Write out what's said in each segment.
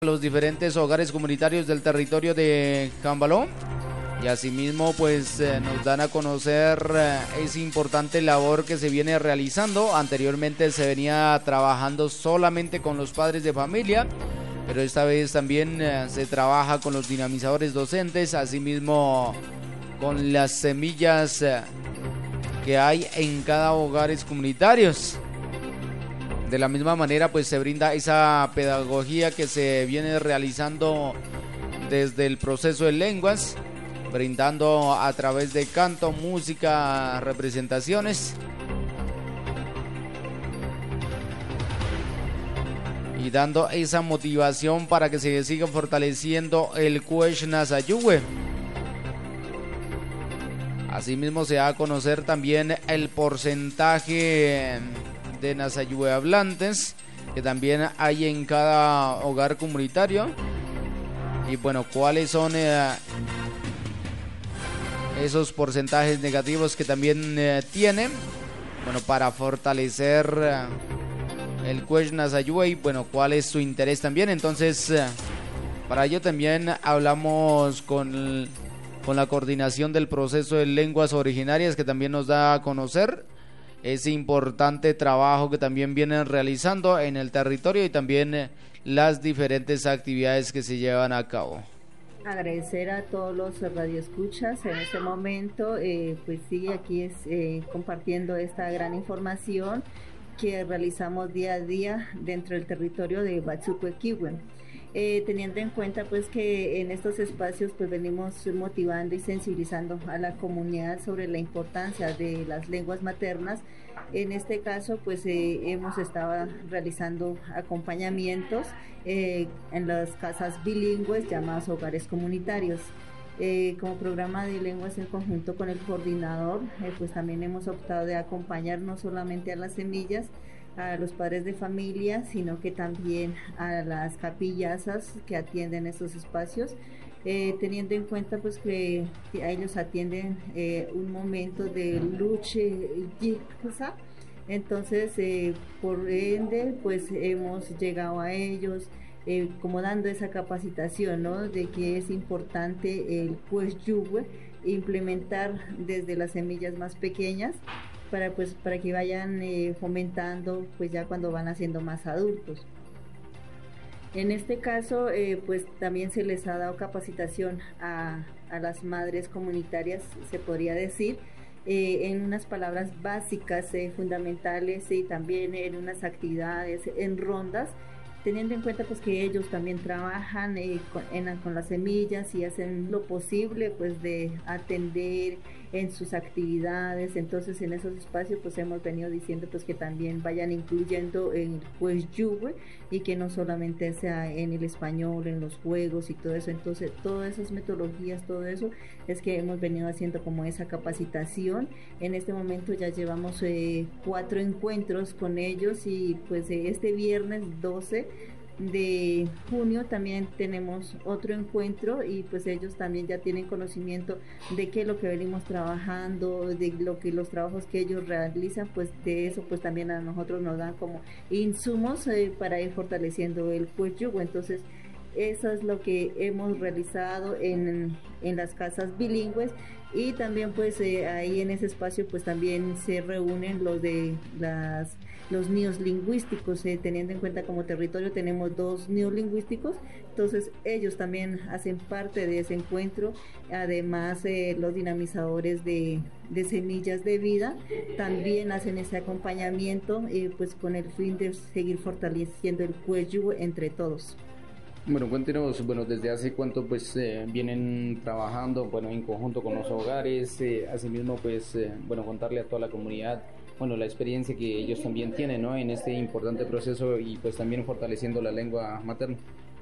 los diferentes hogares comunitarios del territorio de Cambalón y asimismo pues nos dan a conocer esa importante labor que se viene realizando. Anteriormente se venía trabajando solamente con los padres de familia, pero esta vez también se trabaja con los dinamizadores docentes, asimismo con las semillas que hay en cada hogares comunitarios. De la misma manera pues se brinda esa pedagogía que se viene realizando desde el proceso de lenguas, brindando a través de canto, música, representaciones y dando esa motivación para que se siga fortaleciendo el Cuech Nasayuwe. Asimismo se da a conocer también el porcentaje de Nasayuwe hablantes que también hay en cada hogar comunitario y bueno, cuáles son esos porcentajes negativos que también tiene, bueno, para fortalecer el Cuech Nasayuwe y bueno, cuál es su interés también. Entonces para ello también hablamos con la coordinación del proceso de lenguas originarias, que también nos da a conocer ese importante trabajo que también vienen realizando en el territorio y también las diferentes actividades que se llevan a cabo. Agradecer a todos los radioescuchas en este momento, pues sí, aquí es compartiendo esta gran información que realizamos día a día dentro del territorio de Batsuco-Equihue. Teniendo en cuenta pues que en estos espacios pues venimos motivando y sensibilizando a la comunidad sobre la importancia de las lenguas maternas. En este caso pues hemos estado realizando acompañamientos en las casas bilingües llamadas hogares comunitarios. Como programa de lenguas en conjunto con el coordinador, pues también hemos optado de acompañar no solamente a las semillas, a los padres de familia, sino que también a las capillazas que atienden estos espacios, teniendo en cuenta pues que a ellos atienden un momento de lucha y cosa. Entonces por ende pues hemos llegado a ellos como dando esa capacitación, ¿no?, de que es importante el Cuech Yuwe implementar desde las semillas más pequeñas para que vayan fomentando pues ya cuando van haciendo más adultos. En este caso pues también se les ha dado capacitación a las madres comunitarias, se podría decir, en unas palabras básicas, fundamentales, y también en unas actividades, en rondas, teniendo en cuenta pues que ellos también trabajan con las semillas y hacen lo posible pues de atender en sus actividades. Entonces en esos espacios pues hemos venido diciendo pues que también vayan incluyendo el Cuech Yuwe y que no solamente sea en el español, en los juegos y todo eso. Entonces todas esas metodologías, todo eso es que hemos venido haciendo como esa capacitación. En este momento ya llevamos 4 encuentros con ellos y pues este viernes 12 de junio también tenemos otro encuentro y pues ellos también ya tienen conocimiento de qué es lo que venimos trabajando, de lo que los trabajos que ellos realizan, pues de eso pues también a nosotros nos dan como insumos para ir fortaleciendo el Cuech Yuwe. Entonces eso es lo que hemos realizado en las casas bilingües y también pues ahí en ese espacio pues también se reúnen los nidos lingüísticos, teniendo en cuenta como territorio tenemos 2 nidos lingüísticos, entonces ellos también hacen parte de ese encuentro. Además los dinamizadores de semillas de vida también hacen ese acompañamiento pues con el fin de seguir fortaleciendo el Cuech Yuwe entre todos. Bueno, cuéntenos, bueno, desde hace cuánto pues vienen trabajando, bueno, en conjunto con los hogares, asimismo pues, bueno, contarle a toda la comunidad, bueno, la experiencia que ellos también tienen, ¿no?, en este importante proceso y pues también fortaleciendo la lengua materna.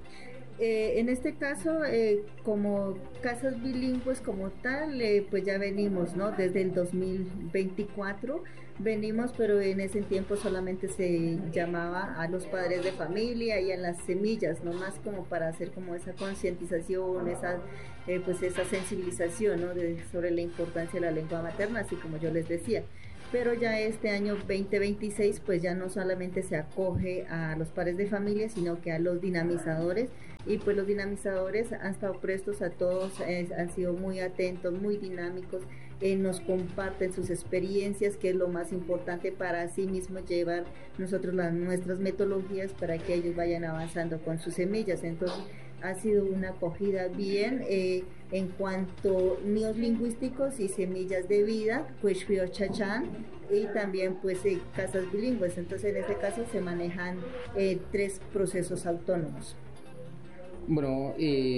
En este caso, como casas bilingües como tal, pues ya venimos, ¿no?, desde el 2024 venimos, pero en ese tiempo solamente se llamaba a los padres de familia y a las semillas, no más como para hacer como esa concientización, pues esa sensibilización, ¿no?, sobre la importancia de la lengua materna, así como yo les decía. pero ya este año 2026 pues ya no solamente se acoge a los padres de familia, sino que a los dinamizadores, y pues los dinamizadores han estado prestos a todos, han sido muy atentos, muy dinámicos, nos comparten sus experiencias, que es lo más importante para sí mismos llevar nosotros nuestras metodologías para que ellos vayan avanzando con sus semillas. Entonces ha sido una acogida bien en cuanto neolingüísticos y semillas de vida, pues Chachán, y también pues casas bilingües. Entonces en este caso se manejan 3 procesos autónomos. Bueno,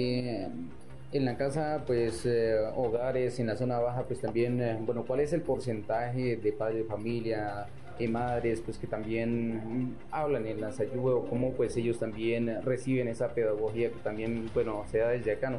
en la casa, pues hogares en la zona baja, pues también, bueno, ¿cuál es el porcentaje de padres de familia y madres, pues que también hablan en la Sayúe, o cómo pues ellos también reciben esa pedagogía que también, bueno, se da desde acá, ¿no?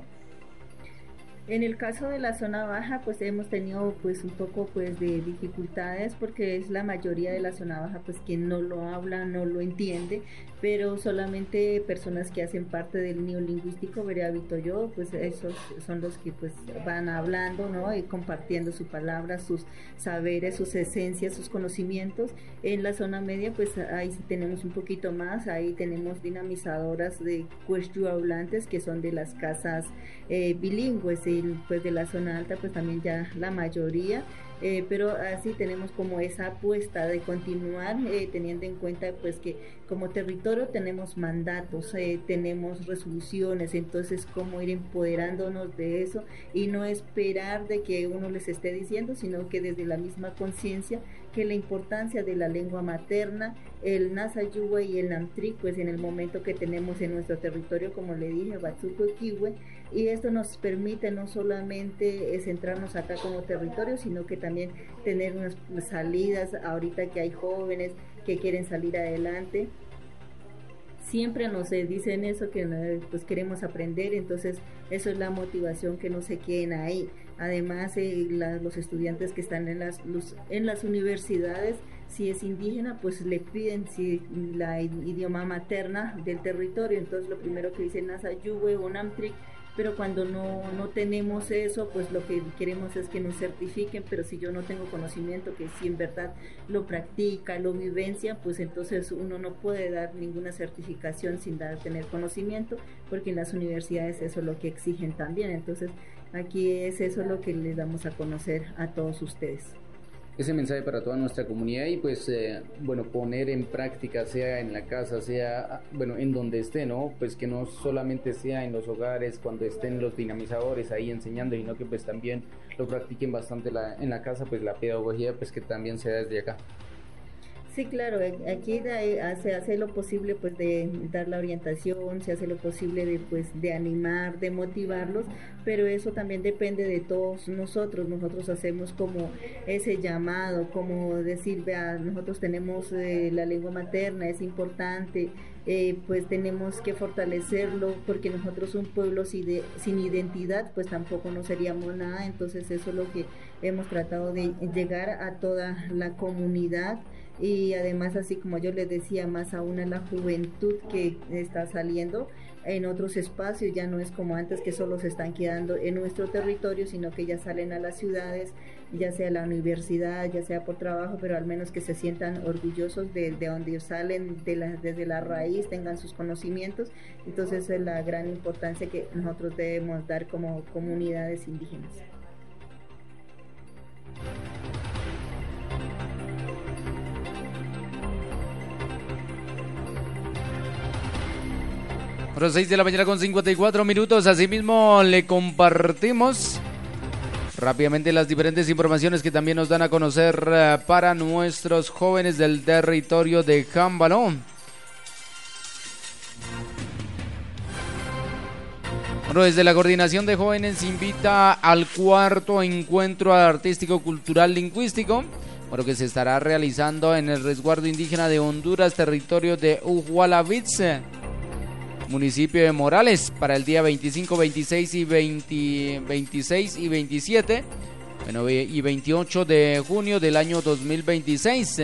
En el caso de la zona baja, pues hemos tenido pues un poco pues de dificultades, porque es la mayoría de la zona baja pues que no lo habla, no lo entiende, pero solamente personas que hacen parte del neolingüístico Bereavito Yo, pues esos son los que pues van hablando, ¿no? Y compartiendo su palabra, sus saberes, sus esencias, sus conocimientos. En la zona media pues ahí sí tenemos un poquito más, ahí tenemos dinamizadoras de cuestio hablantes, que son de las casas bilingües, y pues de la zona alta pues también ya la mayoría, pero así tenemos como esa apuesta de continuar, teniendo en cuenta pues que como territorio tenemos mandatos, tenemos resoluciones, entonces cómo ir empoderándonos de eso y no esperar de que uno les esté diciendo, sino que desde la misma conciencia que la importancia de la lengua materna, el Nasayuwe y el Namtric, pues en el momento que tenemos en nuestro territorio, como le dije, Batsuco Kiwe, y esto nos permite no solamente centrarnos acá como territorio, sino que también tener unas salidas, ahorita que hay jóvenes que quieren salir adelante. Siempre nos dicen eso, que pues queremos aprender, entonces eso es la motivación, que no se queden ahí. Además, los estudiantes que están en las universidades, si es indígena, pues le piden si la idioma materna del territorio, entonces lo primero que dicen Nasayuwe o Namtric, pero cuando no tenemos eso, pues lo que queremos es que nos certifiquen, pero si yo no tengo conocimiento, que si en verdad lo practica, lo vivencia, pues entonces uno no puede dar ninguna certificación sin tener conocimiento, porque en las universidades eso es lo que exigen también. Entonces aquí es eso lo que les damos a conocer a todos ustedes. Ese mensaje para toda nuestra comunidad, y pues bueno, poner en práctica, sea en la casa, sea bueno en donde esté, ¿no? Pues que no solamente sea en los hogares cuando estén los dinamizadores ahí enseñando, sino que pues también lo practiquen bastante en la casa, pues la pedagogía pues que también sea desde acá. Sí, claro, aquí se hace lo posible pues de dar la orientación, se hace lo posible de animar, de motivarlos, pero eso también depende de todos nosotros. Nosotros hacemos como ese llamado, como decir, vea, nosotros tenemos la lengua materna, es importante, pues tenemos que fortalecerlo, porque nosotros un pueblo sin identidad pues tampoco no seríamos nada. Entonces eso es lo que hemos tratado de llegar a toda la comunidad. Y además, así como yo les decía, más aún a la juventud que está saliendo en otros espacios, ya no es como antes que solo se están quedando en nuestro territorio, sino que ya salen a las ciudades, ya sea a la universidad, ya sea por trabajo, pero al menos que se sientan orgullosos de donde salen, desde la raíz, tengan sus conocimientos. Entonces es la gran importancia que nosotros debemos dar como comunidades indígenas. A las 6 de la mañana con 54 minutos. Asimismo le compartimos rápidamente las diferentes informaciones que también nos dan a conocer para nuestros jóvenes del territorio de Jambalón. Bueno, desde la Coordinación de Jóvenes invita al 4º encuentro artístico cultural lingüístico, bueno, que se estará realizando en el resguardo indígena de Honduras, territorio de Uhualavitz, municipio de Morales, para el día 25, 26 y 26 y 27, bueno, y 28 de junio del año 2026.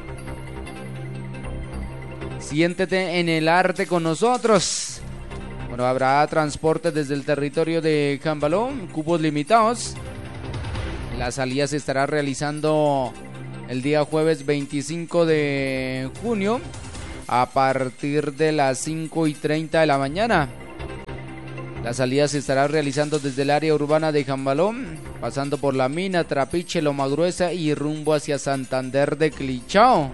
Siéntete en el arte con nosotros. Bueno, habrá transporte desde el territorio de Jambalón, cupos limitados. La salida se estará realizando el día jueves 25 de junio a partir de las 5:30 de la mañana. La salida se estará realizando desde el área urbana de Jambaló, pasando por La Mina, Trapiche, Loma Gruesa y rumbo hacia Santander de Clichao.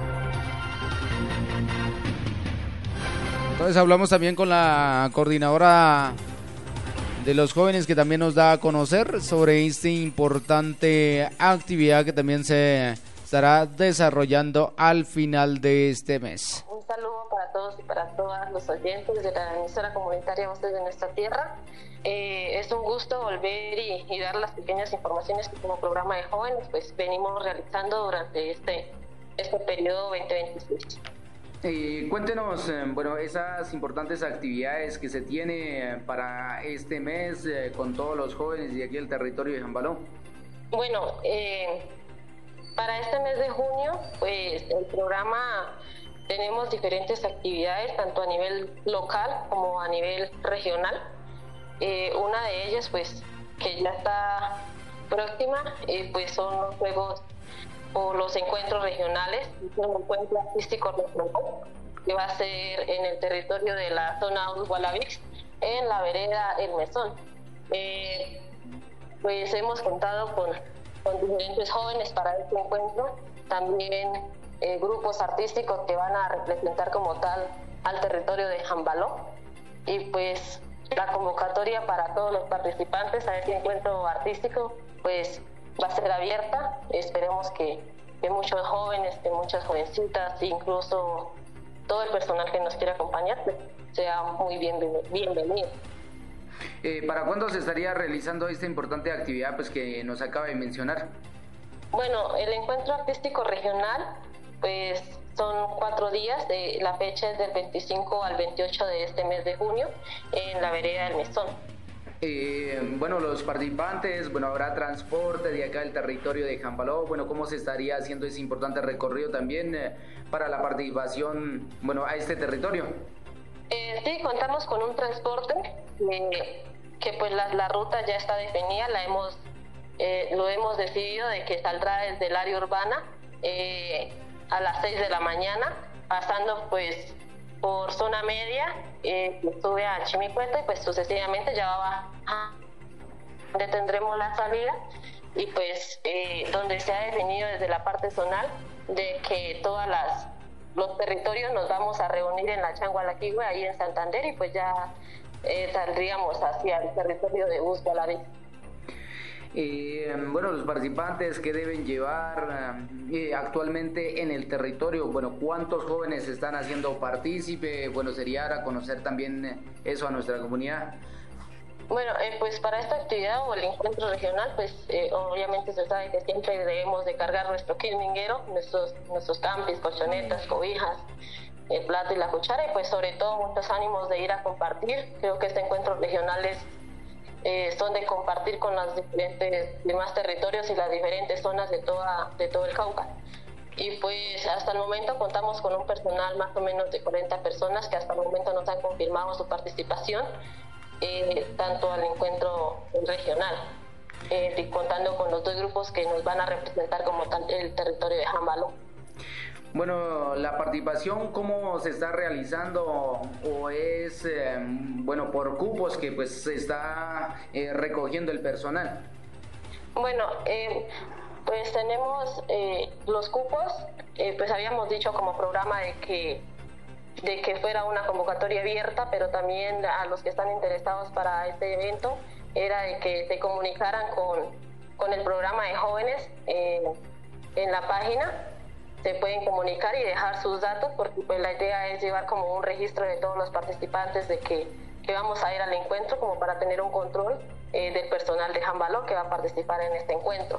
Entonces hablamos también con la coordinadora de los jóvenes, que también nos da a conocer sobre esta importante actividad que también se estará desarrollando al final de este mes. Un saludo para todos y para todas los oyentes de la emisora comunitaria Voces de Nuestra Tierra. Es un gusto volver y dar las pequeñas informaciones que como programa de jóvenes pues venimos realizando durante este periodo 2026. Cuéntenos, esas importantes actividades que se tiene para este mes con todos los jóvenes de aquí del territorio de Jambaló. Bueno, para este mes de junio, pues el programa tenemos diferentes actividades, tanto a nivel local como a nivel regional. Una de ellas, pues, que ya está próxima, pues son los juegos o los encuentros regionales, un encuentro artístico regional que va a ser en el territorio de la zona Gualavix, en la vereda El Mesón. Pues hemos contado con diferentes jóvenes para este encuentro, también grupos artísticos que van a representar como tal al territorio de Jambaló, y pues la convocatoria para todos los participantes a este encuentro artístico pues va a ser abierta. Esperemos que muchos jóvenes, que muchas jovencitas, incluso todo el personal que nos quiera acompañar, pues, sea muy bienvenido. ¿Para cuándo se estaría realizando esta importante actividad pues que nos acaba de mencionar? Bueno, el encuentro artístico regional pues son 4 días, la fecha es del 25 al 28 de este mes de junio en la vereda del Mesón. Los participantes, habrá transporte de acá del territorio de Jambaló, ¿cómo se estaría haciendo ese importante recorrido también para la participación, a este territorio? Sí, contamos con un transporte que pues la ruta ya está definida, lo hemos decidido de que saldrá desde el área urbana a las 6 de la mañana, pasando pues por zona media, sube a Chimicueta y pues sucesivamente ya va a donde tendremos la salida, y pues donde se ha definido desde la parte zonal de que todos los territorios nos vamos a reunir en la Changualaquihue, ahí en Santander, y pues ya saldríamos hacia el territorio de Gualavix. Los participantes que deben llevar actualmente en el territorio, ¿cuántos jóvenes se están haciendo partícipe? Sería para conocer también eso a nuestra comunidad. Pues para esta actividad o el encuentro regional, pues obviamente se sabe que siempre debemos de cargar nuestro kit minguero, nuestros campis, colchonetas, cobijas, el plato y la cuchara, y pues sobre todo muchos ánimos de ir a compartir. Creo que este encuentro regional son de compartir con los diferentes demás territorios y las diferentes zonas de todo el Cauca. Y pues hasta el momento contamos con un personal más o menos de 40 personas que hasta el momento nos han confirmado su participación, tanto al encuentro regional, contando con los 2 grupos que nos van a representar como tal el territorio de Jambaló. La participación, ¿cómo se está realizando? ¿O es, por cupos que pues se está recogiendo el personal? Pues tenemos los cupos, pues habíamos dicho como programa de que fuera una convocatoria abierta, pero también a los que están interesados para este evento era de que se comunicaran con el programa de jóvenes en la página. Se pueden comunicar y dejar sus datos, porque pues la idea es llevar como un registro de todos los participantes de que vamos a ir al encuentro, como para tener un control del personal de Jambaló que va a participar en este encuentro.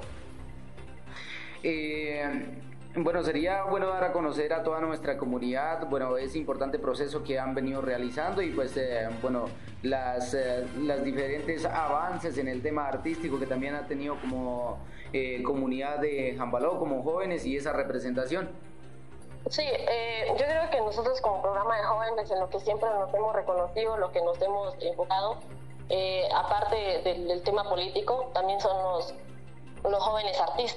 Sería bueno dar a conocer a toda nuestra comunidad, ese importante proceso que han venido realizando, y pues, las diferentes avances en el tema artístico que también ha tenido como comunidad de Jambaló, como jóvenes, y esa representación. Sí, yo creo que nosotros como programa de jóvenes, en lo que siempre nos hemos reconocido, lo que nos hemos enfocado, aparte del tema político, también son los jóvenes artistas.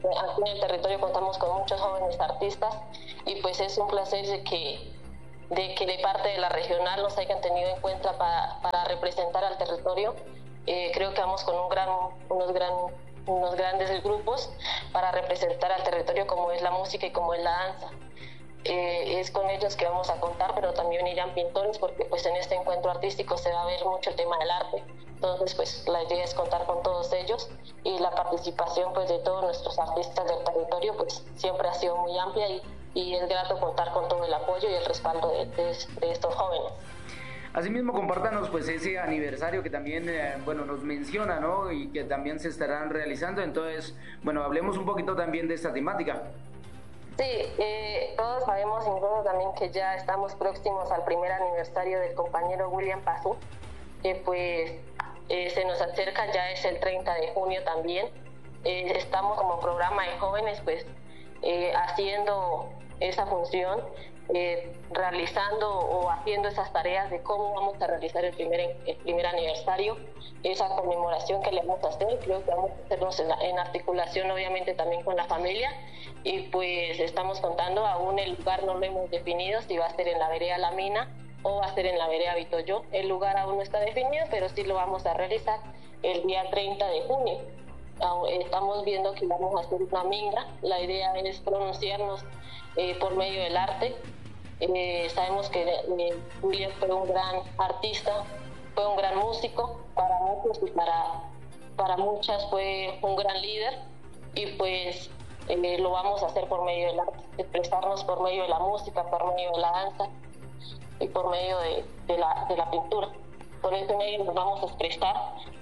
aquí en el territorio contamos con muchos jóvenes artistas y pues es un placer de parte de la regional nos hayan tenido en cuenta para representar al territorio. Creo que vamos con unos grandes grupos para representar al territorio como es la música y como es la danza. Es con ellos que vamos a contar, pero también irán pintores porque pues en este encuentro artístico se va a ver mucho el tema del arte. Entonces pues la idea es contar con todos ellos y la participación pues de todos nuestros artistas del territorio pues siempre ha sido muy amplia y es grato contar con todo el apoyo y el respaldo de estos jóvenes. Asimismo, compártanos pues ese aniversario que también, nos menciona, ¿no? Y que también se estarán realizando. Entonces, hablemos un poquito también de esta temática. Sí, todos sabemos incluso también que ya estamos próximos al primer aniversario del compañero William Pazú, que pues se nos acerca, ya es el 30 de junio también. Estamos como programa de jóvenes pues haciendo esa función, realizando o haciendo esas tareas de cómo vamos a realizar el primer aniversario, esa conmemoración que le vamos a hacer. Creo que vamos a hacernos en articulación obviamente también con la familia y pues estamos contando, aún el lugar no lo hemos definido, si va a ser en la vereda La Mina o va a ser en la vereda Vitoyo. El lugar aún no está definido, pero sí lo vamos a realizar el día 30 de junio. Estamos viendo que vamos a hacer una minga. La idea es pronunciarnos por medio del arte. Sabemos que William fue un gran artista, fue un gran músico, para muchos y para muchas fue un gran líder y pues lo vamos a hacer por medio del arte, expresarnos por medio de la música, por medio de la danza y por medio de la pintura. Por ese medio nos vamos a expresar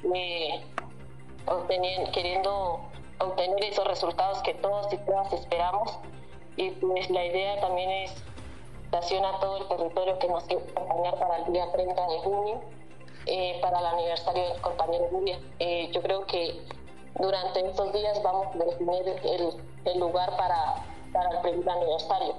queriendo obtener esos resultados que todos y todas esperamos y pues la idea también es invitación a todo el territorio que nos quiere acompañar para el día 30 de junio para el aniversario del compañero Julia. Yo creo que durante estos días vamos a definir el lugar para el primer aniversario.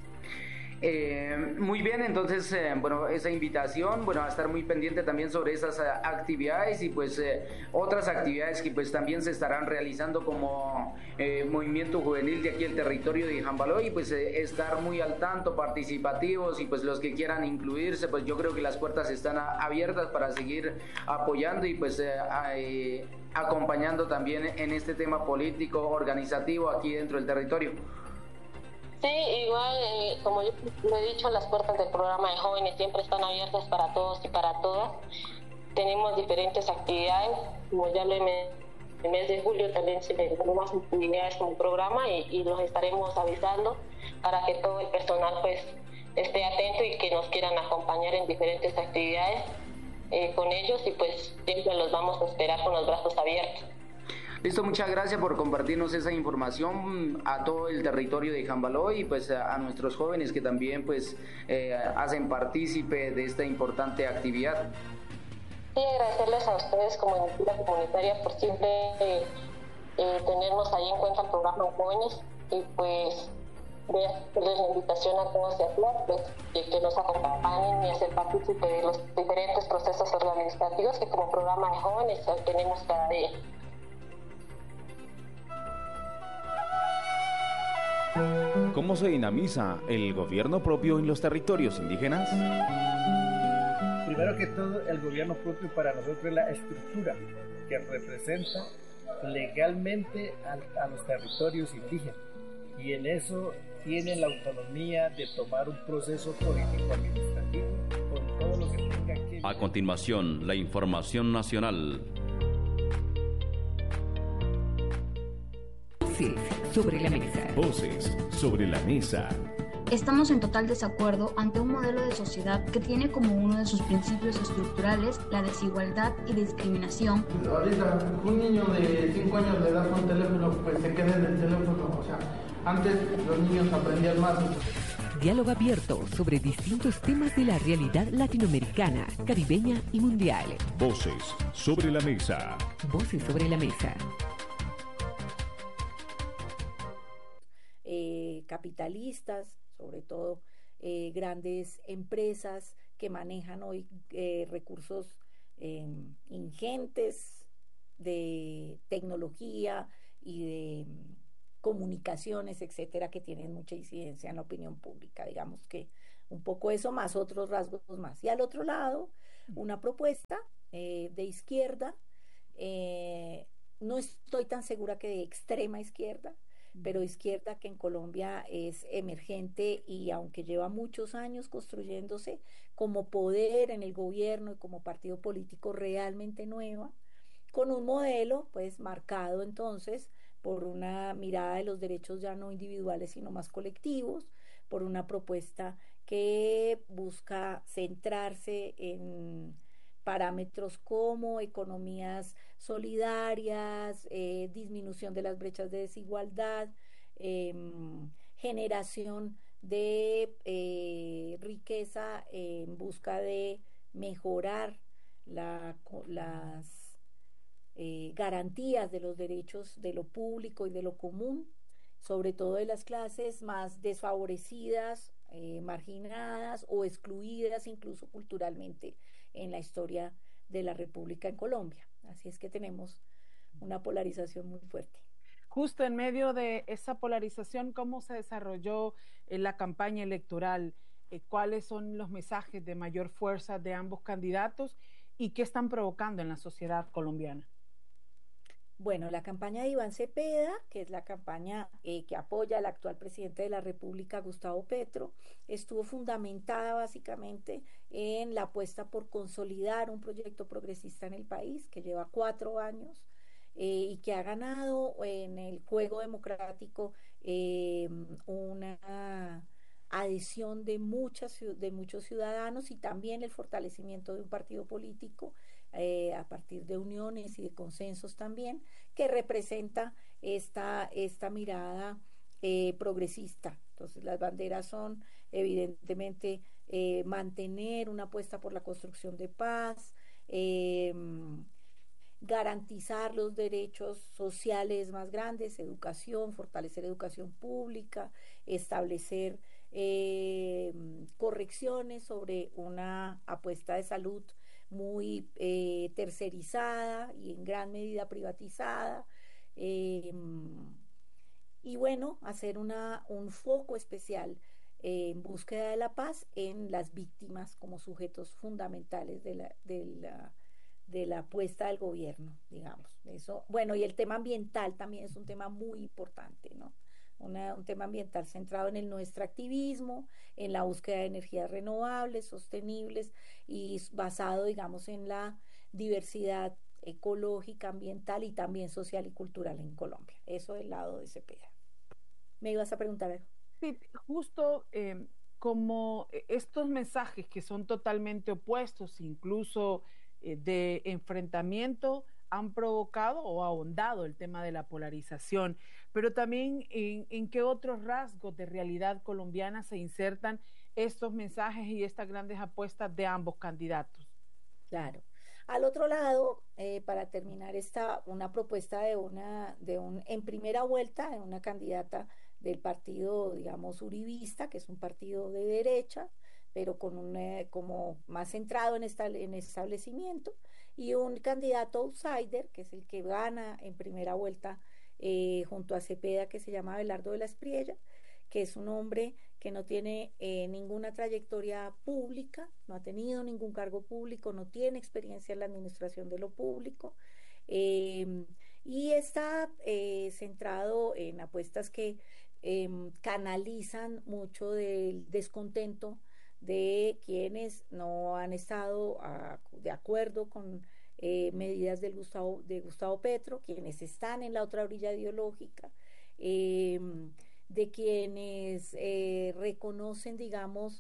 Muy bien, entonces, esa invitación, a estar muy pendiente también sobre esas actividades y pues otras actividades que pues también se estarán realizando como movimiento juvenil de aquí el territorio de Jambaló y pues estar muy al tanto, participativos y pues los que quieran incluirse, pues yo creo que las puertas están abiertas para seguir apoyando y pues acompañando también en este tema político, organizativo aquí dentro del territorio. Sí, igual, como yo lo he dicho, las puertas del programa de jóvenes siempre están abiertas para todos y para todas. Tenemos diferentes actividades, como ya lo he el mes de julio también se le dan más actividades con el programa y los estaremos avisando para que todo el personal pues esté atento y que nos quieran acompañar en diferentes actividades con ellos y pues siempre los vamos a esperar con los brazos abiertos. Listo, muchas gracias por compartirnos esa información a todo el territorio de Jambaló y pues a nuestros jóvenes que también pues hacen partícipe de esta importante actividad. Sí, agradecerles a ustedes como iniciativa comunitaria por siempre tenernos ahí en cuenta el programa de jóvenes y pues hacerles la invitación a todos y a todas pues, que nos acompañen y hacer partícipe de los diferentes procesos organizativos que como programa de jóvenes tenemos cada día. ¿Cómo se dinamiza el gobierno propio en los territorios indígenas? Primero que todo, el gobierno propio para nosotros es la estructura que representa legalmente a los territorios indígenas y en eso tienen la autonomía de tomar un proceso político-administrativo con todo lo que tenga que... A continuación, la información nacional. Sobre la mesa. Voces sobre la mesa. Estamos en total desacuerdo ante un modelo de sociedad que tiene como uno de sus principios estructurales la desigualdad y discriminación. Ahorita un niño de 5 años de edad con teléfono pues se queda en el teléfono, o sea, antes los niños aprendían más. Diálogo abierto sobre distintos temas de la realidad latinoamericana, caribeña y mundial. Voces sobre la mesa. Voces sobre la mesa. Capitalistas, sobre todo grandes empresas que manejan hoy recursos ingentes de tecnología y comunicaciones, etcétera, que tienen mucha incidencia en la opinión pública. Digamos que un poco eso más otros rasgos más. Y al otro lado, una propuesta de izquierda, no estoy tan segura que de extrema izquierda, pero izquierda que en Colombia es emergente y aunque lleva muchos años construyéndose como poder en el gobierno y como partido político realmente nueva, con un modelo pues marcado entonces por una mirada de los derechos ya no individuales sino más colectivos, por una propuesta que busca centrarse en parámetros como economías solidarias, disminución de las brechas de desigualdad, eh, generación de riqueza en busca de mejorar las garantías de los derechos de lo público y de lo común, sobre todo de las clases más desfavorecidas, marginadas o excluidas incluso culturalmente en la historia de la República en Colombia. Así es que tenemos una polarización muy fuerte. Justo en medio de esa polarización, ¿cómo se desarrolló la campaña electoral? ¿Cuáles son los mensajes de mayor fuerza de ambos candidatos y qué están provocando en la sociedad colombiana? Bueno, la campaña de Iván Cepeda, que es la campaña que apoya al actual presidente de la República, Gustavo Petro, estuvo fundamentada básicamente en la apuesta por consolidar un proyecto progresista en el país que lleva 4 años y que ha ganado en el juego democrático una adhesión de muchos ciudadanos y también el fortalecimiento de un partido político a partir de uniones y de consensos también, que representa esta mirada progresista. Entonces, las banderas son evidentemente mantener una apuesta por la construcción de paz, garantizar los derechos sociales más grandes, educación, fortalecer educación pública, establecer correcciones sobre una apuesta de salud muy tercerizada y en gran medida privatizada. Y bueno, hacer un foco especial en búsqueda de la paz en las víctimas como sujetos fundamentales de la apuesta del gobierno, digamos. Eso, bueno, y el tema ambiental también es un tema muy importante, ¿no? Un tema ambiental centrado en el no extractivismo, en la búsqueda de energías renovables, sostenibles y basado, digamos, en la diversidad ecológica, ambiental y también social y cultural en Colombia. Eso del lado de Cepeda. ¿Me ibas a preguntar algo? Sí, justo como estos mensajes que son totalmente opuestos, incluso de enfrentamiento, han provocado o ahondado el tema de la polarización, pero también en qué otros rasgos de realidad colombiana se insertan estos mensajes y estas grandes apuestas de ambos candidatos. Claro. Al otro lado, para terminar, está una propuesta en primera vuelta, de una candidata del partido, digamos, uribista, que es un partido de derecha, pero como más centrado en establecimiento, y un candidato outsider, que es el que gana en primera vuelta junto a Cepeda, que se llama Abelardo de la Espriella, que es un hombre que no tiene ninguna trayectoria pública, no ha tenido ningún cargo público, no tiene experiencia en la administración de lo público, y está centrado en apuestas que canalizan mucho del descontento de quienes no han estado de acuerdo con medidas de Gustavo Petro, quienes están en la otra orilla ideológica, de quienes reconocen, digamos,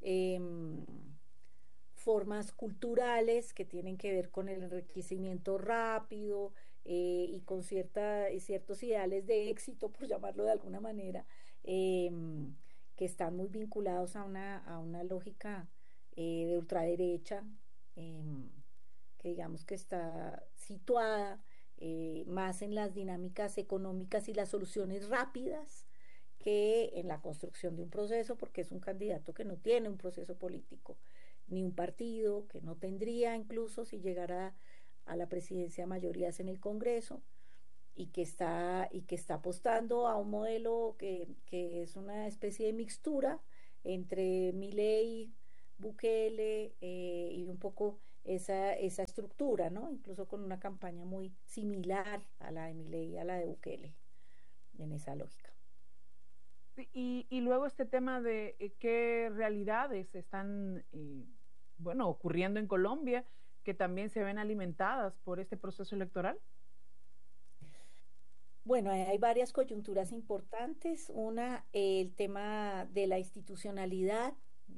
formas culturales que tienen que ver con el enriquecimiento rápido y con ciertos ideales de éxito, por llamarlo de alguna manera, que están muy vinculados a una lógica de ultraderecha, que digamos que está situada más en las dinámicas económicas y las soluciones rápidas que en la construcción de un proceso, porque es un candidato que no tiene un proceso político, ni un partido, que no tendría incluso si llegara a la presidencia mayorías en el Congreso, y que está apostando a un modelo que es una especie de mixtura entre Milei, Bukele y un poco esa estructura, ¿no? Incluso con una campaña muy similar a la de Milei y a la de Bukele, en esa lógica. Y luego este tema de qué realidades están, bueno, ocurriendo en Colombia, que también se ven alimentadas por este proceso electoral. Bueno, hay varias coyunturas importantes. Una, el tema de la institucionalidad.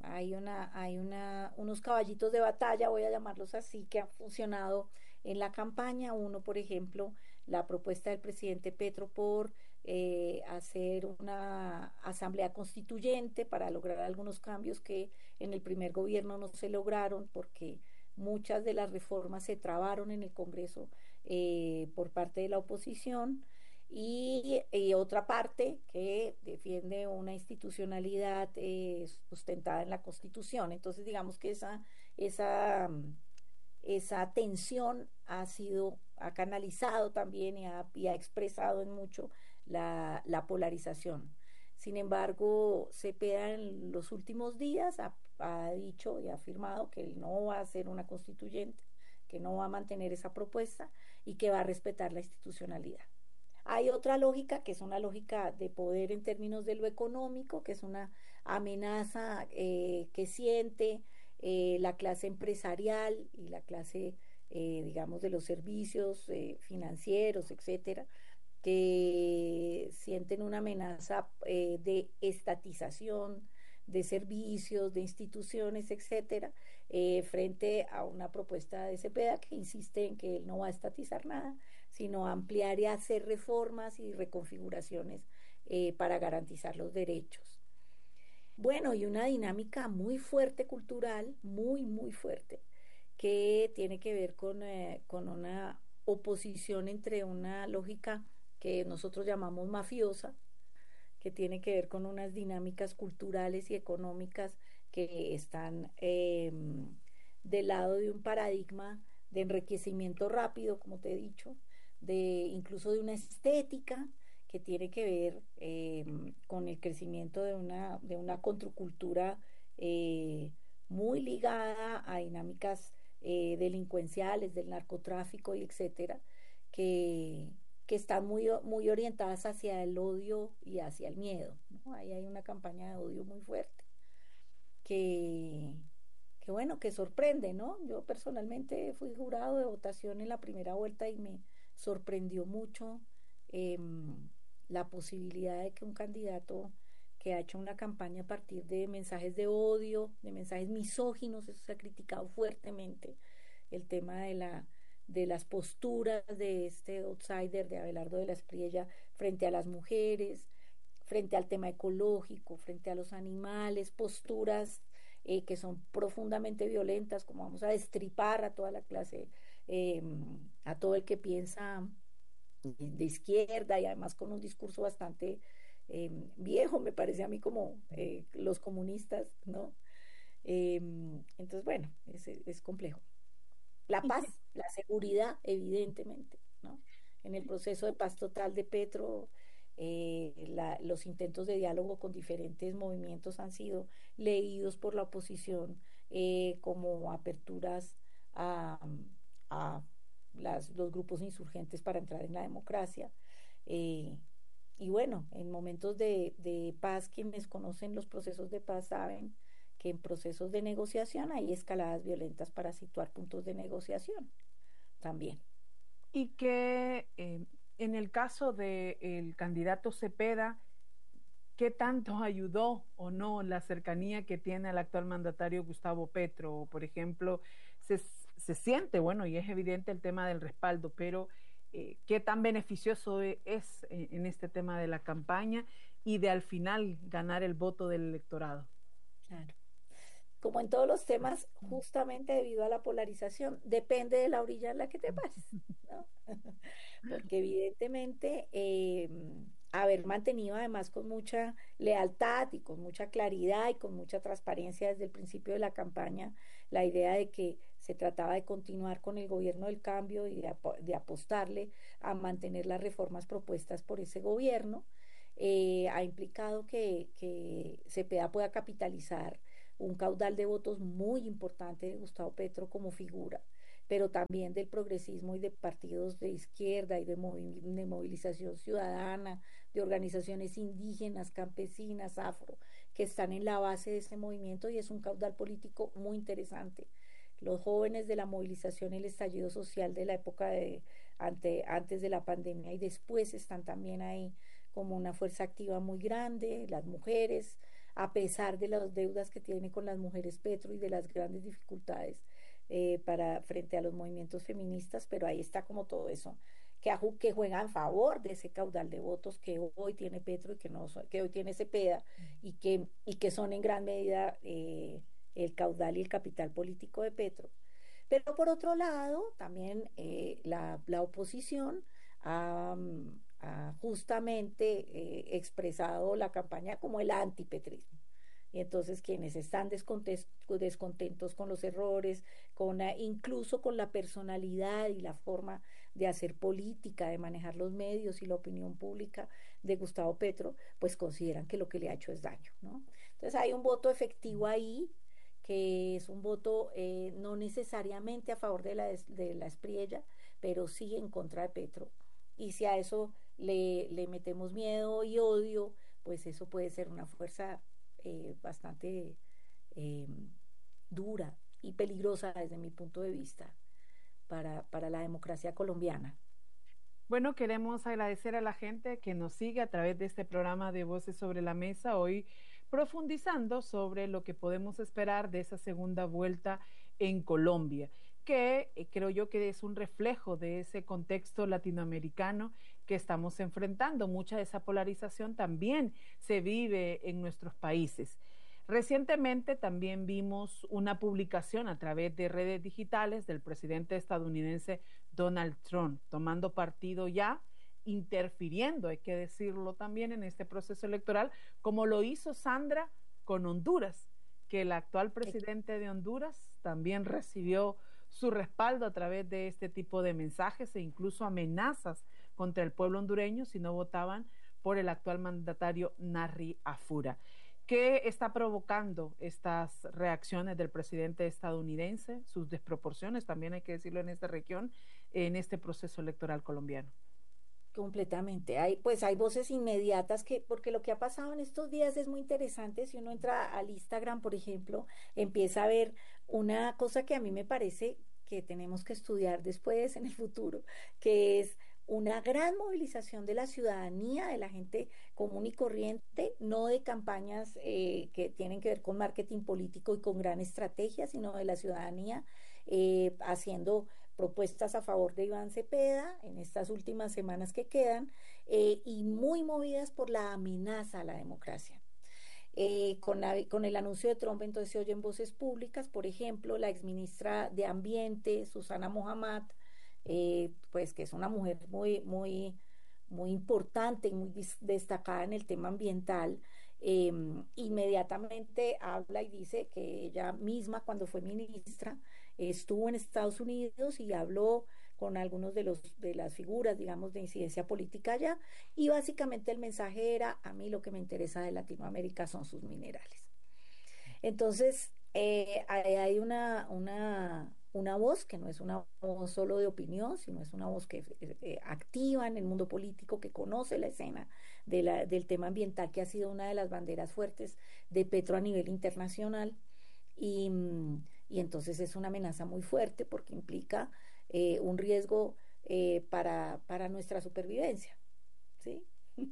Unos caballitos de batalla, voy a llamarlos así, que han funcionado en la campaña. Uno, por ejemplo, la propuesta del presidente Petro por hacer una asamblea constituyente para lograr algunos cambios que en el primer gobierno no se lograron porque muchas de las reformas se trabaron en el Congreso por parte de la oposición. Y otra parte que defiende una institucionalidad sustentada en la Constitución. Entonces, digamos que esa tensión ha canalizado también y ha expresado en mucho la polarización. Sin embargo, Cepeda en los últimos días ha dicho y ha afirmado que él no va a ser una constituyente, que no va a mantener esa propuesta y que va a respetar la institucionalidad. Hay otra lógica, que es una lógica de poder en términos de lo económico, que es una amenaza que siente la clase empresarial y la clase, digamos, de los servicios financieros, etcétera, que sienten una amenaza de estatización de servicios, de instituciones, etcétera, frente a una propuesta de Cepeda que insiste en que él no va a estatizar nada, sino ampliar y hacer reformas y reconfiguraciones para garantizar los derechos. Bueno, y una dinámica muy fuerte cultural, muy fuerte, que tiene que ver con una oposición entre una lógica que nosotros llamamos mafiosa, que tiene que ver con unas dinámicas culturales y económicas que están del lado de un paradigma de enriquecimiento rápido, como te he dicho, incluso de una estética que tiene que ver con el crecimiento de una contracultura muy ligada a dinámicas delincuenciales, del narcotráfico y etcétera, que están muy orientadas hacia el odio y hacia el miedo, ¿no? Ahí hay una campaña de odio muy fuerte que bueno, que sorprende, ¿no? Yo personalmente fui jurado de votación en la primera vuelta y me sorprendió mucho la posibilidad de que un candidato que ha hecho una campaña a partir de mensajes de odio, de mensajes misóginos, eso se ha criticado fuertemente, el tema de las posturas de este outsider, de Abelardo de la Espriella, frente a las mujeres, frente al tema ecológico, frente a los animales, posturas que son profundamente violentas, como vamos a destripar a toda la clase, a todo el que piensa de izquierda y además con un discurso bastante viejo, me parece a mí, como los comunistas, ¿no? Entonces, bueno, es complejo. La paz, la seguridad, evidentemente, ¿no? En el proceso de paz total de Petro, los intentos de diálogo con diferentes movimientos han sido leídos por la oposición como aperturas a los grupos insurgentes para entrar en la democracia. Y bueno, en momentos de paz, quienes conocen los procesos de paz saben que en procesos de negociación hay escaladas violentas para situar puntos de negociación también. Y que en el caso del candidato Cepeda, ¿qué tanto ayudó o no la cercanía que tiene al actual mandatario Gustavo Petro? Por ejemplo, se siente, bueno, y es evidente el tema del respaldo, pero ¿qué tan beneficioso es en este tema de la campaña y de al final ganar el voto del electorado? Claro. Como en todos los temas, justamente debido a la polarización, depende de la orilla en la que te pares, ¿no? Porque evidentemente haber mantenido además con mucha lealtad y con mucha claridad y con mucha transparencia desde el principio de la campaña la idea de que se trataba de continuar con el gobierno del cambio y de apostarle a mantener las reformas propuestas por ese gobierno. Ha implicado que Cepeda pueda capitalizar un caudal de votos muy importante de Gustavo Petro como figura, pero también del progresismo y de partidos de izquierda y de movilización ciudadana, de organizaciones indígenas, campesinas, afro, que están en la base de ese movimiento, y es un caudal político muy interesante. Los jóvenes de la movilización, el estallido social de la época antes de la pandemia y después están también ahí como una fuerza activa muy grande, las mujeres, a pesar de las deudas que tiene con las mujeres Petro y de las grandes dificultades frente a los movimientos feministas, pero ahí está como todo eso, que juega en favor de ese caudal de votos que hoy tiene Petro y que hoy tiene Cepeda, y que son en gran medida el caudal y el capital político de Petro. Pero por otro lado, también la oposición ha justamente expresado la campaña como el antipetrismo. Y entonces quienes están descontentos con los errores, incluso con la personalidad y la forma de hacer política, de manejar los medios y la opinión pública de Gustavo Petro, pues consideran que lo que le ha hecho es daño, ¿no? Entonces hay un voto efectivo ahí, que es un voto no necesariamente a favor de la Espriella, pero sí en contra de Petro. Y si a eso le metemos miedo y odio, pues eso puede ser una fuerza bastante dura y peligrosa desde mi punto de vista para la democracia colombiana. Bueno, queremos agradecer a la gente que nos sigue a través de este programa de Voces sobre la Mesa, hoy profundizando sobre lo que podemos esperar de esa segunda vuelta en Colombia, que creo yo que es un reflejo de ese contexto latinoamericano que estamos enfrentando. Mucha de esa polarización también se vive en nuestros países. Recientemente también vimos una publicación a través de redes digitales del presidente estadounidense Donald Trump, tomando partido ya, interfiriendo, hay que decirlo también, en este proceso electoral, como lo hizo Sandra con Honduras, que el actual presidente de Honduras también recibió su respaldo a través de este tipo de mensajes e incluso amenazas contra el pueblo hondureño si no votaban por el actual mandatario Narri Afura. ¿Qué está provocando estas reacciones del presidente estadounidense, sus desproporciones, también hay que decirlo, en esta región, en este proceso electoral colombiano? Completamente. Hay voces inmediatas porque lo que ha pasado en estos días es muy interesante. Si uno entra al Instagram, por ejemplo, empieza a ver una cosa que a mí me parece que tenemos que estudiar después en el futuro, que es una gran movilización de la ciudadanía, de la gente común y corriente, no de campañas que tienen que ver con marketing político y con gran estrategia, sino de la ciudadanía haciendo propuestas a favor de Iván Cepeda en estas últimas semanas que quedan, y muy movidas por la amenaza a la democracia. Con el anuncio de Trump, entonces se oyen voces públicas, por ejemplo, la exministra de Ambiente, Susana Mohammad, pues que es una mujer muy, muy, muy importante y muy destacada en el tema ambiental, inmediatamente habla y dice que ella misma, cuando fue ministra, estuvo en Estados Unidos y habló con algunos de las figuras, digamos, de incidencia política allá, y básicamente el mensaje era: a mí lo que me interesa de Latinoamérica son sus minerales. Entonces, hay una voz que no es una voz solo de opinión, sino es una voz que activa en el mundo político, que conoce la escena del tema ambiental, que ha sido una de las banderas fuertes de Petro a nivel internacional, y entonces es una amenaza muy fuerte porque implica un riesgo para nuestra supervivencia, ¿sí?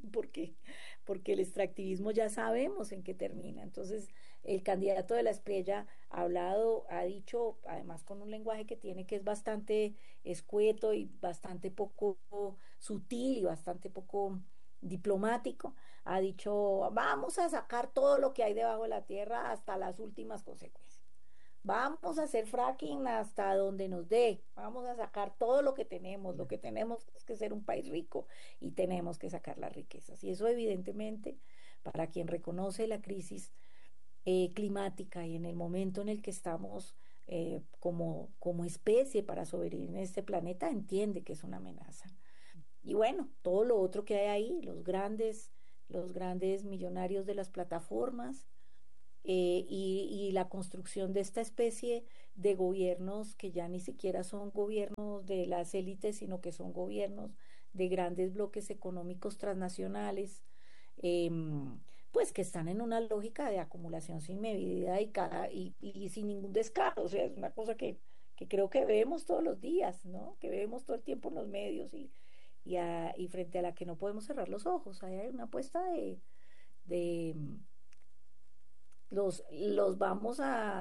Porque el extractivismo ya sabemos en qué termina. Entonces, el candidato de la Espriella ha dicho, además con un lenguaje que tiene, que es bastante escueto y bastante poco sutil y bastante poco diplomático, ha dicho: vamos a sacar todo lo que hay debajo de la tierra hasta las últimas consecuencias. vamos a hacer fracking hasta donde nos dé, vamos a sacar todo lo que tenemos es que ser un país rico y tenemos que sacar las riquezas. Y eso evidentemente, para quien reconoce la crisis climática y en el momento en el que estamos como especie para sobrevivir en este planeta, entiende que es una amenaza. Y bueno, todo lo otro que hay ahí, los grandes millonarios de las plataformas, y la construcción de esta especie de gobiernos que ya ni siquiera son gobiernos de las élites, sino que son gobiernos de grandes bloques económicos transnacionales, pues que están en una lógica de acumulación sin medida y sin ningún descaro. O sea, es una cosa que creo que vemos todos los días, ¿no? Que vemos todo el tiempo en los medios y frente a la que no podemos cerrar los ojos. Hay una apuesta de los vamos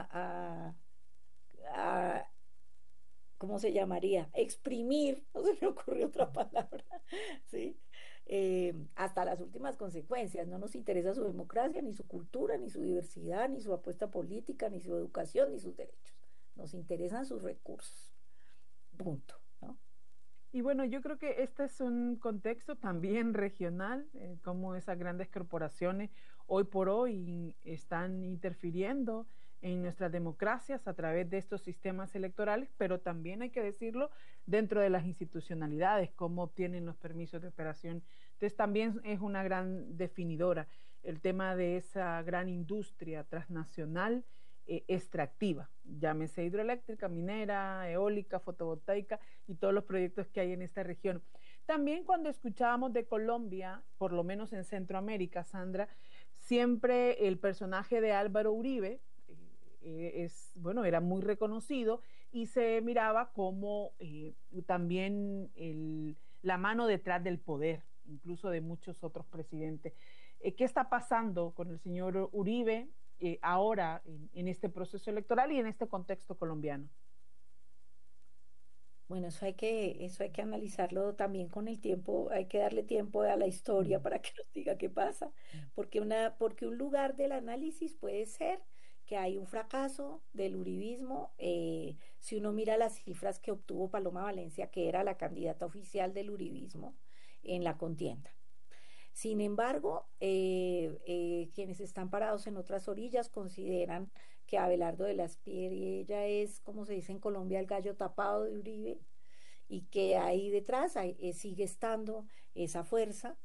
a ¿cómo se llamaría? Exprimir, no se me ocurrió otra palabra, ¿sí? Hasta las últimas consecuencias. No nos interesa su democracia, ni su cultura, ni su diversidad, ni su apuesta política, ni su educación, ni sus derechos. Nos interesan sus recursos. Punto, ¿no? Y bueno, yo creo que este es un contexto también regional, como esas grandes corporaciones hoy por hoy están interfiriendo en nuestras democracias a través de estos sistemas electorales, pero también hay que decirlo dentro de las institucionalidades, cómo obtienen los permisos de operación. Entonces también es una gran definidora el tema de esa gran industria transnacional extractiva, llámese hidroeléctrica, minera, eólica, fotovoltaica y todos los proyectos que hay en esta región. También cuando escuchábamos de Colombia, por lo menos en Centroamérica, Sandra, siempre el personaje de Álvaro Uribe era muy reconocido y se miraba como también la mano detrás del poder, incluso de muchos otros presidentes. ¿Qué está pasando con el señor Uribe ahora en este proceso electoral y en este contexto colombiano? Bueno, eso hay que analizarlo también con el tiempo, hay que darle tiempo a la historia para que nos diga qué pasa, porque un lugar del análisis puede ser que hay un fracaso del uribismo, si uno mira las cifras que obtuvo Paloma Valencia, que era la candidata oficial del uribismo en la contienda. Sin embargo, quienes están parados en otras orillas consideran que Abelardo de la Espriella es, como se dice en Colombia, el gallo tapado de Uribe, y que ahí detrás sigue estando esa fuerza.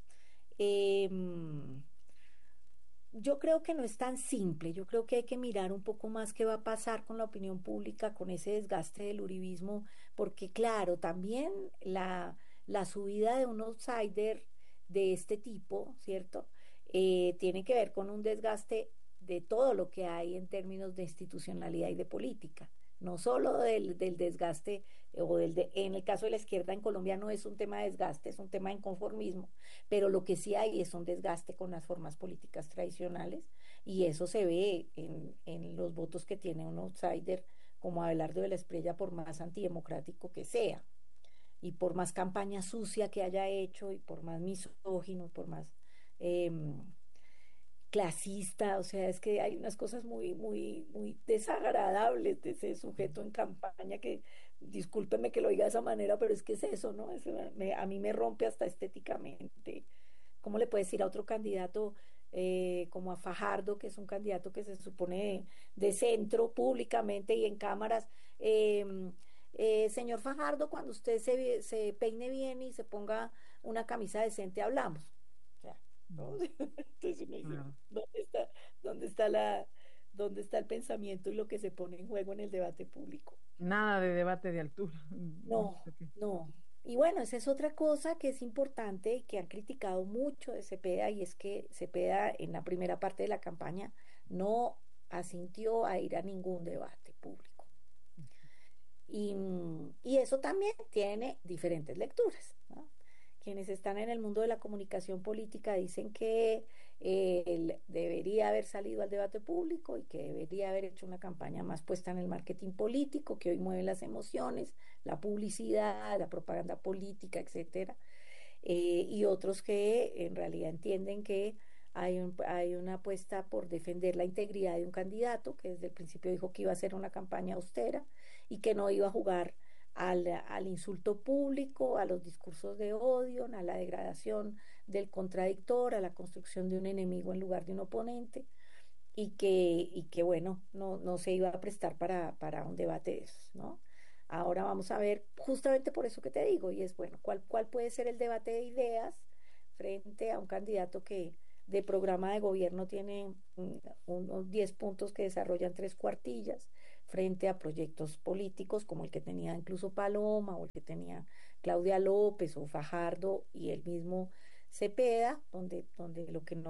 Yo creo que no es tan simple, yo creo que hay que mirar un poco más qué va a pasar con la opinión pública, con ese desgaste del uribismo, porque claro, también la subida de un outsider de este tipo, ¿cierto? Tiene que ver con un desgaste de todo lo que hay en términos de institucionalidad y de política, no solo del desgaste, en el caso de la izquierda en Colombia no es un tema de desgaste, es un tema de inconformismo, pero lo que sí hay es un desgaste con las formas políticas tradicionales, y eso se ve en los votos que tiene un outsider como Abelardo de la Espriella, por más antidemocrático que sea, y por más campaña sucia que haya hecho, y por más misógino, por más clasista. O sea, es que hay unas cosas muy, muy, muy desagradables de ese sujeto en campaña que, discúlpeme que lo diga de esa manera, pero es que es eso, ¿no? A mí me rompe hasta estéticamente. ¿Cómo le puedes decir a otro candidato como a Fajardo, que es un candidato que se supone de centro públicamente y en cámaras? Señor Fajardo, cuando usted se peine bien y se ponga una camisa decente, hablamos. O sea, ¿no? Entonces uno dice, ¿dónde está el pensamiento y lo que se pone en juego en el debate público? Nada de debate de altura. No. Y bueno, esa es otra cosa que es importante y que han criticado mucho de Cepeda, y es que Cepeda en la primera parte de la campaña no asintió a ir a ningún debate público. Y eso también tiene diferentes lecturas, ¿no? Quienes están en el mundo de la comunicación política dicen que él debería haber salido al debate público y que debería haber hecho una campaña más puesta en el marketing político, que hoy mueve las emociones, la publicidad, la propaganda política, etcétera. Y otros que en realidad entienden que hay una apuesta por defender la integridad de un candidato que desde el principio dijo que iba a hacer una campaña austera y que no iba a jugar al insulto público, a los discursos de odio, a la degradación del contradictor, a la construcción de un enemigo en lugar de un oponente, y que bueno, no se iba a prestar para un debate de esos, ¿no? Ahora vamos a ver, justamente por eso que te digo, y es bueno, ¿cuál puede ser el debate de ideas frente a un candidato que de programa de gobierno tiene unos 10 puntos que desarrollan 3 cuartillas, frente a proyectos políticos como el que tenía incluso Paloma o el que tenía Claudia López o Fajardo y el mismo Cepeda, donde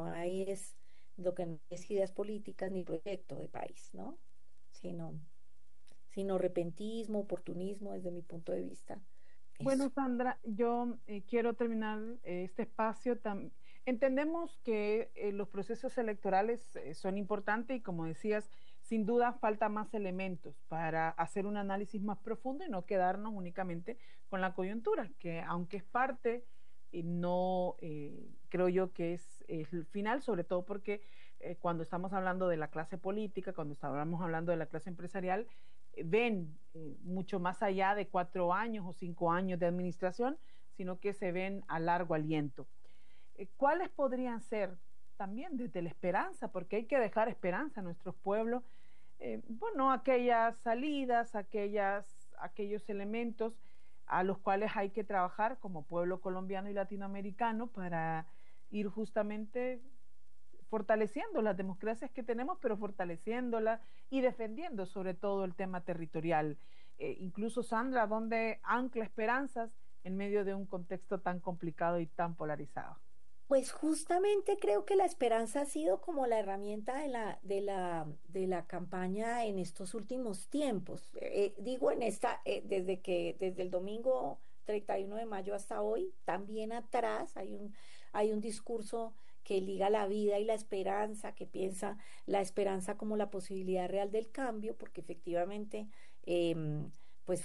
lo que no es ideas políticas ni proyecto de país, ¿no? Sino, sino repentismo, oportunismo desde mi punto de vista. Bueno, Sandra, yo quiero terminar este espacio. Entendemos que los procesos electorales son importantes y, como decías, sin duda falta más elementos para hacer un análisis más profundo y no quedarnos únicamente con la coyuntura, que aunque es parte, no creo yo que es el final, sobre todo porque cuando estamos hablando de la clase política, cuando estamos hablando de la clase empresarial, ven mucho más allá de 4 años o 5 años de administración, sino que se ven a largo aliento. ¿Cuáles podrían ser también desde la esperanza? Porque hay que dejar esperanza a nuestros pueblos. Bueno, aquellas salidas, aquellos elementos a los cuales hay que trabajar como pueblo colombiano y latinoamericano para ir justamente fortaleciendo las democracias que tenemos, pero fortaleciéndolas y defendiendo sobre todo el tema territorial. Incluso, Sandra, ¿dónde ancla esperanzas en medio de un contexto tan complicado y tan polarizado? Pues justamente creo que la esperanza ha sido como la herramienta de la campaña en estos últimos tiempos. Digo desde el domingo 31 de mayo hasta hoy, también atrás hay un discurso que liga la vida y la esperanza, que piensa la esperanza como la posibilidad real del cambio, porque efectivamente, pues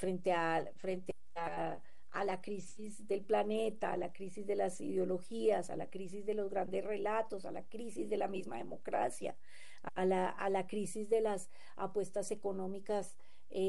frente a la crisis del planeta, a la crisis de las ideologías, a la crisis de los grandes relatos, a la crisis de la misma democracia, a la crisis de las apuestas económicas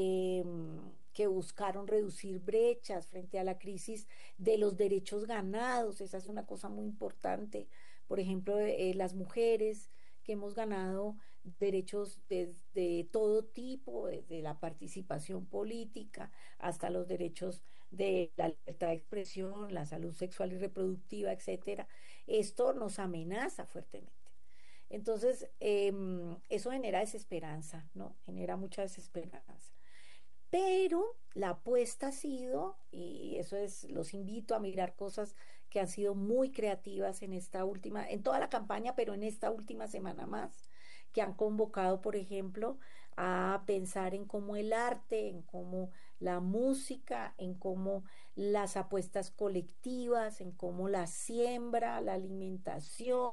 que buscaron reducir brechas, frente a la crisis de los derechos ganados. Esa es una cosa muy importante. Por ejemplo, las mujeres que hemos ganado derechos de todo tipo, desde la participación política hasta los derechos de la libertad de expresión, la salud sexual y reproductiva, etcétera. Esto nos amenaza fuertemente. Entonces, eso genera desesperanza, ¿no? Genera mucha desesperanza. Pero la apuesta ha sido, y eso es, los invito a mirar cosas que han sido muy creativas en toda la campaña, pero en esta última semana más, que han convocado, por ejemplo, a pensar en cómo el arte, en cómo la música, en cómo las apuestas colectivas, en cómo la siembra, la alimentación,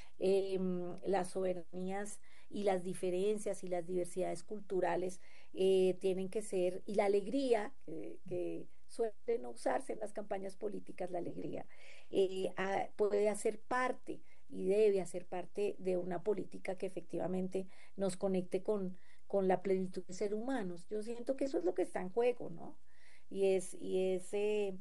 las soberanías y las diferencias y las diversidades culturales tienen que ser, y la alegría, que suele no usarse en las campañas políticas, la alegría, puede hacer parte y debe hacer parte de una política que efectivamente nos conecte con la plenitud de ser humanos. Yo siento que eso es lo que está en juego, ¿no? Y es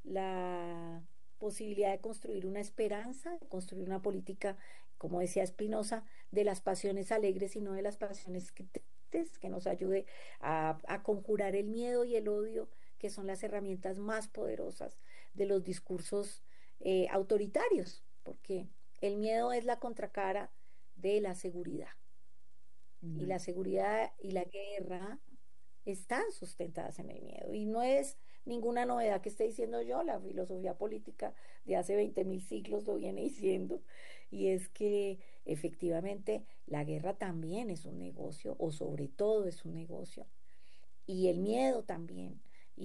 la posibilidad de construir una esperanza, de construir una política, como decía Spinoza, de las pasiones alegres y no de las pasiones tristes, que nos ayude a conjurar el miedo y el odio, que son las herramientas más poderosas de los discursos autoritarios, porque el miedo es la contracara de la seguridad. Y la seguridad y la guerra están sustentadas en el miedo. Y no es ninguna novedad que esté diciendo yo, la filosofía política de hace 20.000 siglos lo viene diciendo. Y es que efectivamente la guerra también es un negocio, o sobre todo es un negocio. Y el miedo también.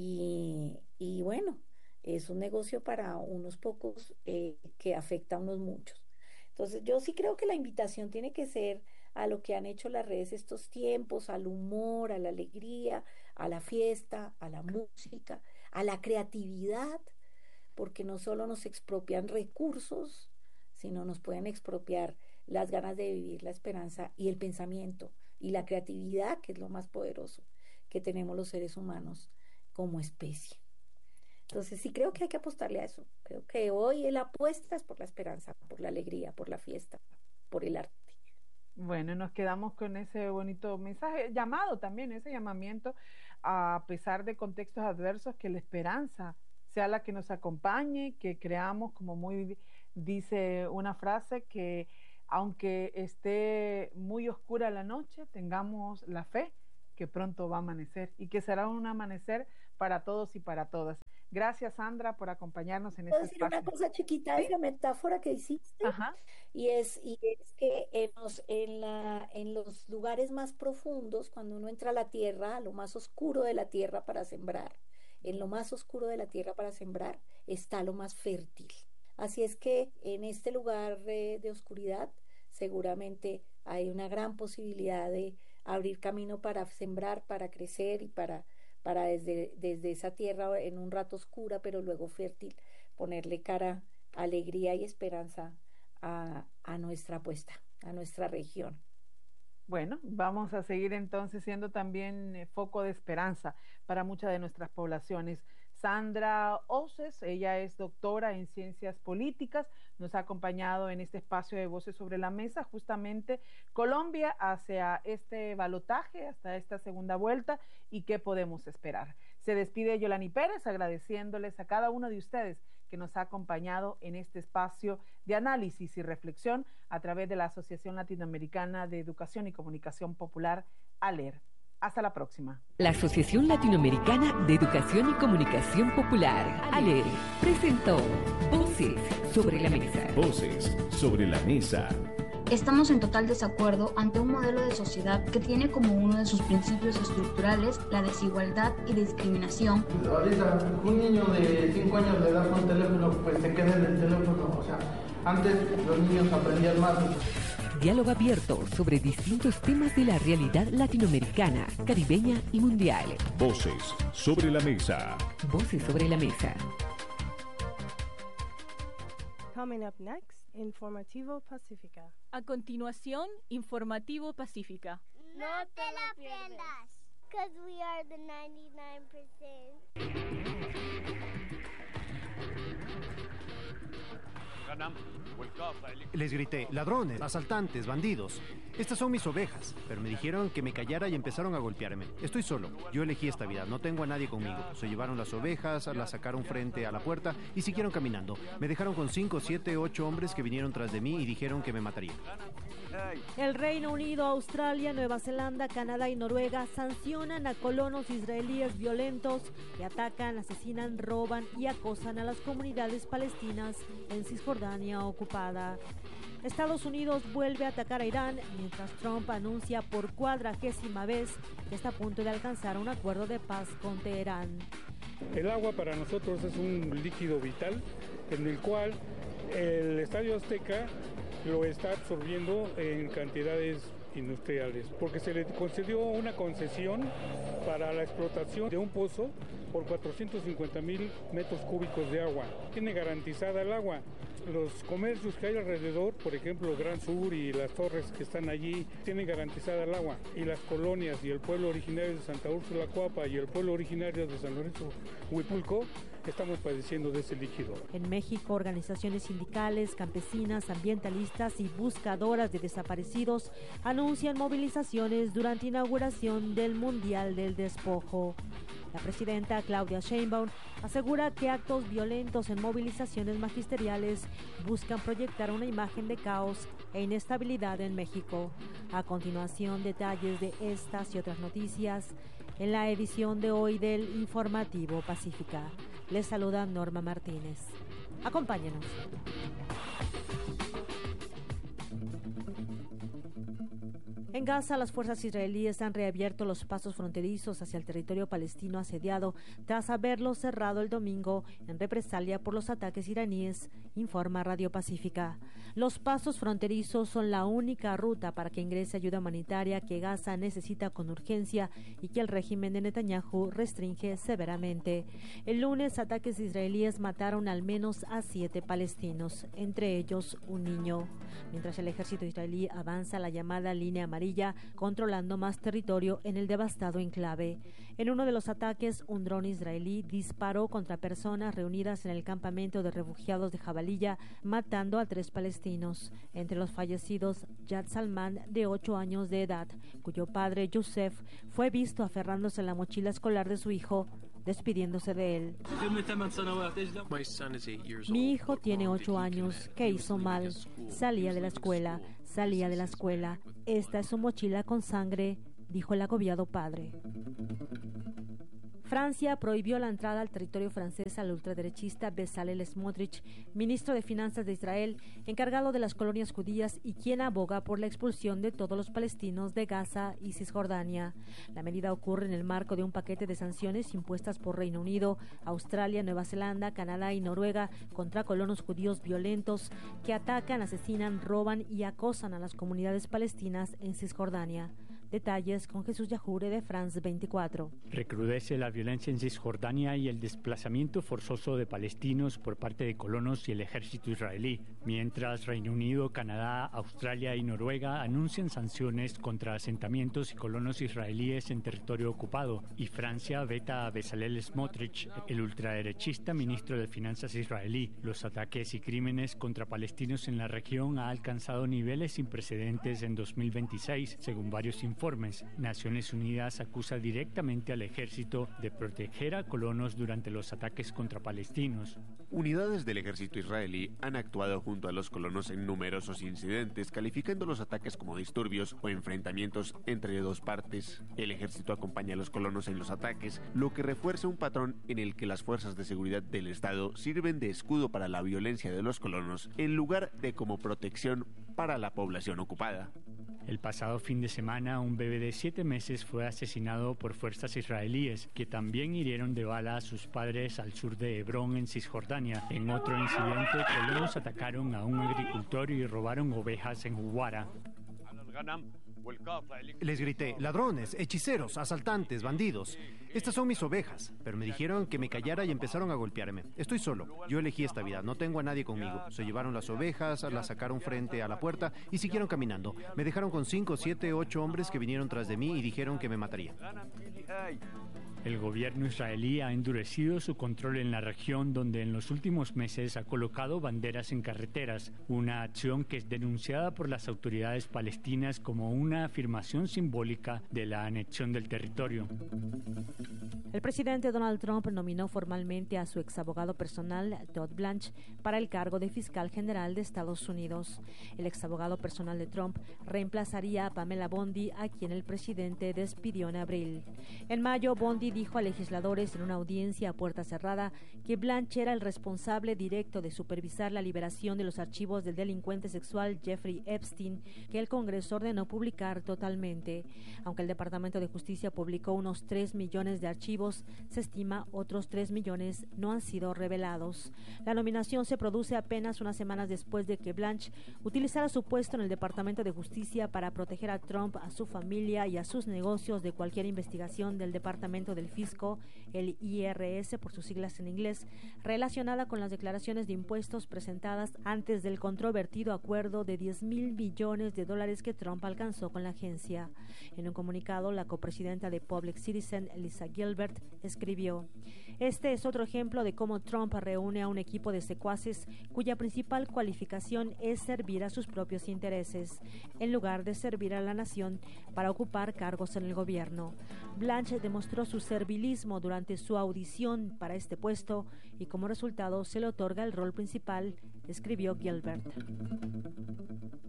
Y bueno, es un negocio para unos pocos que afecta a unos muchos. Entonces yo sí creo que la invitación tiene que ser a lo que han hecho las redes estos tiempos, al humor, a la alegría, a la fiesta, a la música, a la creatividad, porque no solo nos expropian recursos, sino nos pueden expropiar las ganas de vivir, la esperanza y el pensamiento y la creatividad, que es lo más poderoso que tenemos los seres humanos como especie. Entonces sí creo que hay que apostarle a eso. Creo que hoy la apuesta es por la esperanza, por la alegría, por la fiesta, por el arte. Bueno, nos quedamos con ese bonito mensaje, llamado también, ese llamamiento, a pesar de contextos adversos, que la esperanza sea la que nos acompañe, que creamos, como muy dice una frase, que aunque esté muy oscura la noche, tengamos la fe que pronto va a amanecer y que será un amanecer para todos y para todas. Gracias, Sandra, por acompañarnos en este espacio. ¿Puedo decir una cosa chiquita de esa metáfora que hiciste? Ajá. Y es que en los lugares más profundos, cuando uno entra a la tierra, a lo más oscuro de la tierra para sembrar, en lo más oscuro de la tierra para sembrar está lo más fértil. Así es que en este lugar de oscuridad seguramente hay una gran posibilidad de abrir camino para sembrar, para crecer y para desde esa tierra en un rato oscura, pero luego fértil, ponerle cara, alegría y esperanza a nuestra apuesta, a nuestra región. Bueno, vamos a seguir entonces siendo también foco de esperanza para muchas de nuestras poblaciones. Sandra Oces, ella es doctora en Ciencias Políticas, nos ha acompañado en este espacio de Voces sobre la Mesa, justamente Colombia hacia este balotaje, hasta esta segunda vuelta, y qué podemos esperar. Se despide Yolani Pérez, agradeciéndoles a cada uno de ustedes que nos ha acompañado en este espacio de análisis y reflexión a través de la Asociación Latinoamericana de Educación y Comunicación Popular, ALER. Hasta la próxima. La Asociación Latinoamericana de Educación y Comunicación Popular, ALER, presentó Voces sobre la Mesa. Voces sobre la Mesa. Estamos en total desacuerdo ante un modelo de sociedad que tiene como uno de sus principios estructurales la desigualdad y discriminación. Ahorita, un niño de 5 años le das un teléfono, pues se queda en el teléfono. O sea, antes los niños aprendían más. Diálogo abierto sobre distintos temas de la realidad latinoamericana, caribeña y mundial. Voces sobre la Mesa. Voces sobre la Mesa. Coming up next, Informativo Pacífica. A continuación, Informativo Pacífica. No te la pierdas, because we are the 99%. Les grité, ladrones, asaltantes, bandidos. Estas son mis ovejas, pero me dijeron que me callara y empezaron a golpearme. Estoy solo, yo elegí esta vida, no tengo a nadie conmigo. Se llevaron las ovejas, las sacaron frente a la puerta y siguieron caminando. Me dejaron con 5, 7, 8 hombres que vinieron tras de mí y dijeron que me matarían. El Reino Unido, Australia, Nueva Zelanda, Canadá y Noruega sancionan a colonos israelíes violentos que atacan, asesinan, roban y acosan a las comunidades palestinas en Cisjordania ocupada. Estados Unidos vuelve a atacar a Irán mientras Trump anuncia por 40ª vez que está a punto de alcanzar un acuerdo de paz con Teherán. El agua para nosotros es un líquido vital en el cual el Estadio Azteca lo está absorbiendo en cantidades industriales, porque se le concedió una concesión para la explotación de un pozo por 450,000 metros cúbicos de agua. Tiene garantizada el agua. Los comercios que hay alrededor, por ejemplo Gran Sur y las torres que están allí, tienen garantizada el agua. Y las colonias y el pueblo originario de Santa Úrsula Coapa y el pueblo originario de San Lorenzo Huipulco estamos padeciendo de ese líquido. En México, organizaciones sindicales, campesinas, ambientalistas y buscadoras de desaparecidos anuncian movilizaciones durante inauguración del Mundial del Despojo. La presidenta Claudia Sheinbaum asegura que actos violentos en movilizaciones magisteriales buscan proyectar una imagen de caos e inestabilidad en México. A continuación, detalles de estas y otras noticias en la edición de hoy del Informativo Pacífica. Les saluda Norma Martínez. Acompáñenos. En Gaza, las fuerzas israelíes han reabierto los pasos fronterizos hacia el territorio palestino asediado tras haberlo cerrado el domingo en represalia por los ataques iraníes, informa Radio Pacífica. Los pasos fronterizos son la única ruta para que ingrese ayuda humanitaria que Gaza necesita con urgencia y que el régimen de Netanyahu restringe severamente. El lunes, ataques israelíes mataron al menos a 7 palestinos, entre ellos un niño. Mientras el ejército israelí avanza la llamada línea amarilla, controlando más territorio en el devastado enclave. En uno de los ataques, un dron israelí disparó contra personas reunidas en el campamento de refugiados de Jabalilla, matando a 3 palestinos. Entre los fallecidos, Yad Salman, de 8 años de edad, cuyo padre, Youssef, fue visto aferrándose a la mochila escolar de su hijo, despidiéndose de él. Mi hijo tiene 8 años. ¿Qué hizo mal? Salía de la escuela. Esta es su mochila con sangre, dijo el agobiado padre. Francia prohibió la entrada al territorio francés al ultraderechista Bezalel Smotrich, ministro de Finanzas de Israel, encargado de las colonias judías y quien aboga por la expulsión de todos los palestinos de Gaza y Cisjordania. La medida ocurre en el marco de un paquete de sanciones impuestas por Reino Unido, Australia, Nueva Zelanda, Canadá y Noruega contra colonos judíos violentos que atacan, asesinan, roban y acosan a las comunidades palestinas en Cisjordania. Detalles con Jesús Yajure de France 24. Recrudece la violencia en Cisjordania y el desplazamiento forzoso de palestinos por parte de colonos y el ejército israelí, mientras Reino Unido, Canadá, Australia y Noruega anuncian sanciones contra asentamientos y colonos israelíes en territorio ocupado, y Francia veta a Bezalel Smotrich, el ultraderechista ministro de Finanzas israelí. Los ataques y crímenes contra palestinos en la región han alcanzado niveles sin precedentes en 2026, según varios informes. Naciones Unidas acusa directamente al ejército de proteger a colonos durante los ataques contra palestinos. Unidades del ejército israelí han actuado junto a los colonos en numerosos incidentes, calificando los ataques como disturbios o enfrentamientos entre 2 partes. El ejército acompaña a los colonos en los ataques, lo que refuerza un patrón en el que las fuerzas de seguridad del Estado sirven de escudo para la violencia de los colonos, en lugar de como protección para la población ocupada. El pasado fin de semana, un bebé de 7 meses fue asesinado por fuerzas israelíes, que también hirieron de bala a sus padres al sur de Hebrón, en Cisjordania. En otro incidente, colonos atacaron a un agricultor y robaron ovejas en Huwara. Les grité: ladrones, hechiceros, asaltantes, bandidos. Estas son mis ovejas, pero me dijeron que me callara y empezaron a golpearme. Estoy solo, yo elegí esta vida, no tengo a nadie conmigo. Se llevaron las ovejas, las sacaron frente a la puerta y siguieron caminando. Me dejaron con 5, 7, 8 hombres que vinieron tras de mí y dijeron que me matarían. El gobierno israelí ha endurecido su control en la región, donde en los últimos meses ha colocado banderas en carreteras, una acción que es denunciada por las autoridades palestinas como una afirmación simbólica de la anexión del territorio. El presidente Donald Trump nominó formalmente a su exabogado personal, Todd Blanche, para el cargo de fiscal general de Estados Unidos. El exabogado personal de Trump reemplazaría a Pamela Bondi, a quien el presidente despidió en abril. En mayo, Bondi dijo a legisladores en una audiencia a puerta cerrada que Blanche era el responsable directo de supervisar la liberación de los archivos del delincuente sexual Jeffrey Epstein, que el Congreso ordenó publicar totalmente. Aunque el Departamento de Justicia publicó unos 3 millones de archivos, se estima otros 3 millones no han sido revelados. La nominación se produce apenas unas semanas después de que Blanche utilizara su puesto en el Departamento de Justicia para proteger a Trump, a su familia y a sus negocios de cualquier investigación del Departamento del Fisco, el IRS por sus siglas en inglés, relacionada con las declaraciones de impuestos presentadas antes del controvertido acuerdo de $10,000 millones que Trump alcanzó con la agencia. En un comunicado, la copresidenta de Public Citizen, Lisa Gilbert, escribió: "Este es otro ejemplo de cómo Trump reúne a un equipo de secuaces cuya principal cualificación es servir a sus propios intereses, en lugar de servir a la nación para ocupar cargos en el gobierno". Blanche demostró su servilismo durante su audición para este puesto y como resultado se le otorga el rol principal, escribió Gilbert.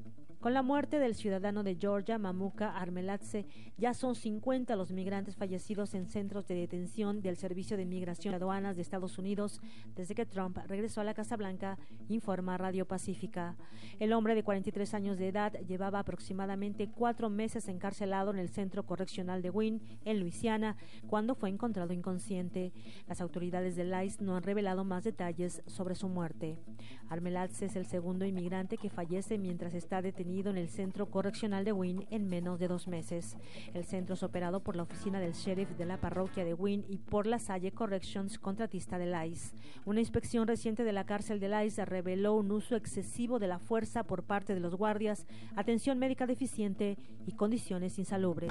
Con la muerte del ciudadano de Georgia, Mamuka Armeladze, ya son 50 los migrantes fallecidos en centros de detención del Servicio de Migración y Aduanas de Estados Unidos desde que Trump regresó a la Casa Blanca, informa Radio Pacífica. El hombre de 43 años de edad llevaba aproximadamente 4 meses encarcelado en el Centro Correccional de Wynne, en Luisiana, cuando fue encontrado inconsciente. Las autoridades del ICE no han revelado más detalles sobre su muerte. Armeladze es el segundo inmigrante que fallece mientras está detenido en el Centro Correccional de Wynne en menos de 2 meses. El centro es operado por la oficina del sheriff de la parroquia de Wynne y por la Salle Corrections, contratista del ICE. Una inspección reciente de la cárcel del ICE reveló un uso excesivo de la fuerza por parte de los guardias, atención médica deficiente y condiciones insalubres.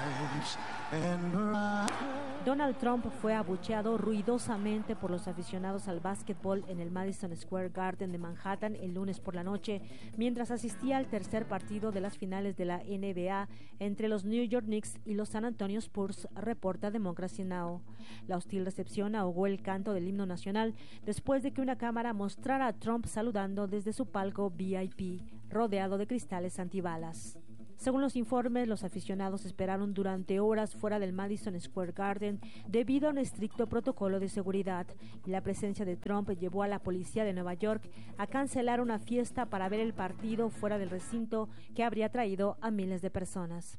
Donald Trump fue abucheado ruidosamente por los aficionados al básquetbol en el Madison Square Garden de Manhattan el lunes por la noche, mientras asistía al tercer partido de las finales de la NBA entre los New York Knicks y los San Antonio Spurs, reporta Democracy Now! La hostil recepción ahogó el canto del himno nacional después de que una cámara mostrara a Trump saludando desde su palco VIP, rodeado de cristales antibalas. Según los informes, los aficionados esperaron durante horas fuera del Madison Square Garden debido a un estricto protocolo de seguridad, y la presencia de Trump llevó a la policía de Nueva York a cancelar una fiesta para ver el partido fuera del recinto que habría traído a miles de personas.